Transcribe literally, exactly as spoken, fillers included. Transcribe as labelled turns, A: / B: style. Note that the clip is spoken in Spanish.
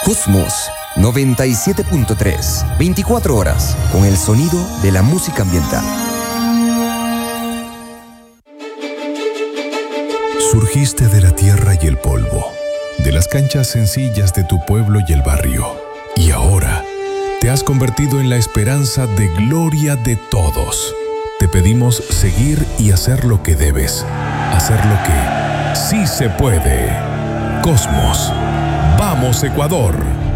A: Cosmos noventa y siete punto tres, veinticuatro horas con el sonido de la música ambiental.
B: Surgiste de la tierra y el polvo, de las canchas sencillas de tu pueblo y el barrio, y ahora te has convertido en la esperanza de gloria de todos. Te pedimos seguir y hacer lo que debes, hacer lo que sí se puede. Cosmos. ¡Vamos, Ecuador!